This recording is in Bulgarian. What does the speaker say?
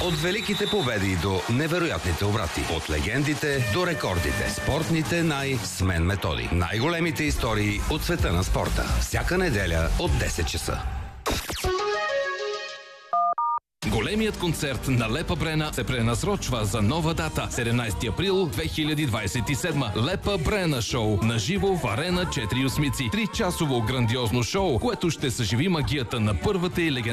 От великите победи до невероятните обрати. От легендите до рекордите. Спортните с Мен Методи. Най-големите истории от света на спорта. Всяка неделя от 10 часа. Големият концерт на Лепа Брена се пренасрочва за нова дата. 17 април 2027. Лепа Брена шоу. Наживо в Арена 4 Осмици. 3-часово грандиозно шоу, което ще съживи магията на първата и легендарна